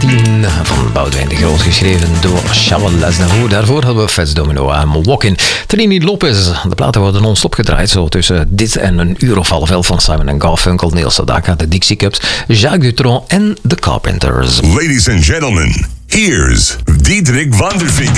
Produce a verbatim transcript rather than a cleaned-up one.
negentien van Boudewijn de Groot, geschreven door Charles Aznavour. Daarvoor hadden we Fats Domino en Walkin'. Trini Lopez. De platen worden non-stop gedraaid, zo tussen dit en een uur of half elf van Simon en Garfunkel, Neil Sedaka, de Dixie Cups, Jacques Dutronc en The Carpenters. Ladies and gentlemen, here's Diederik van der Vink.